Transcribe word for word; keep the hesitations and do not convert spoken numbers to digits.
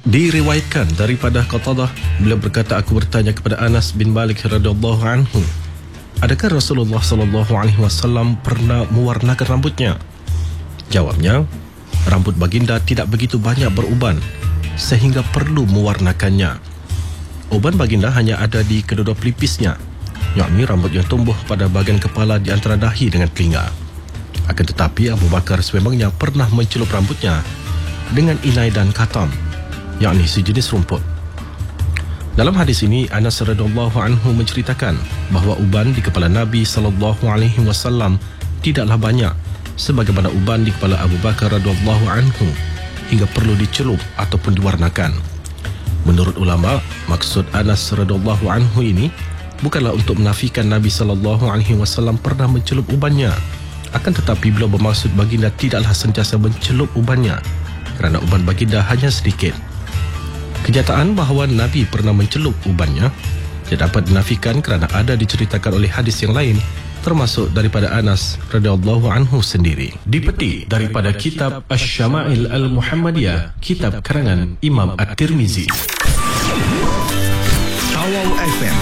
Diriwayatkan daripada Qatadah, beliau berkata, aku bertanya kepada Anas bin Malik radhiyallahu anhu, adakah Rasulullah sallallahu alaihi wasallam pernah mewarnakan rambutnya? Jawabnya, rambut baginda tidak begitu banyak beruban sehingga perlu mewarnakannya. Uban baginda hanya ada di kedua pelipisnya, yakni rambut yang tumbuh pada bahagian kepala di antara dahi dengan telinga. Akan tetapi Abu Bakar sememangnya pernah mencelup rambutnya dengan inai dan katam, yakni sejenis rumput. Dalam hadis ini, Anas radhiyallahu anhu menceritakan bahawa uban di kepala Nabi sallallahu alaihi wasallam tidaklah banyak sebagaimana uban di kepala Abu Bakar radhiyallahu anhu hingga perlu dicelup ataupun diwarnakan. Menurut ulama, maksud Anas radhiyallahu anhu ini bukanlah untuk menafikan Nabi sallallahu alaihi wasallam pernah mencelup ubannya, akan tetapi beliau bermaksud baginda tidaklah sentiasa mencelup ubannya kerana uban baginda hanya sedikit. Kenyataan bahawa Nabi pernah mencelup ubannya tidak dapat dinafikan kerana ada diceritakan oleh hadis yang lain, termasuk daripada Anas radhiyallahu anhu sendiri. Dipetik daripada kitab Asy-Syama'il Al-Muhammadiyah, kitab karangan Imam At-Tirmizi. Tawau F M